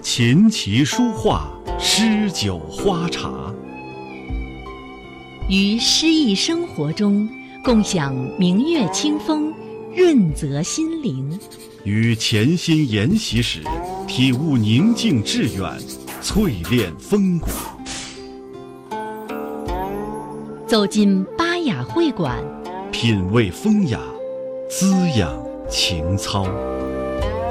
琴棋书画、诗酒花茶， 于诗意生活中共享明月清风，润泽心灵。 于潜心研习时，体悟宁静致远，淬炼风骨。 走进巴雅会馆， 品味风雅，滋养情操。